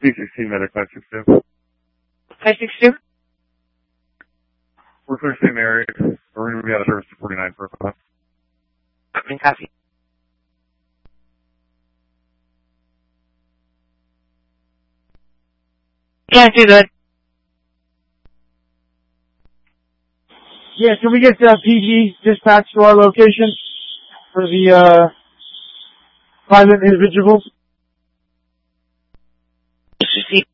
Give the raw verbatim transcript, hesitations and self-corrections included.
B sixteen medic five six two. five six two? We're clear to stay married. We're going to be out of service to forty-nine for a class. Okay, copy. Yeah, do that. Yeah, can we get uh, P G dispatched to our location for the uh, private individuals? P C.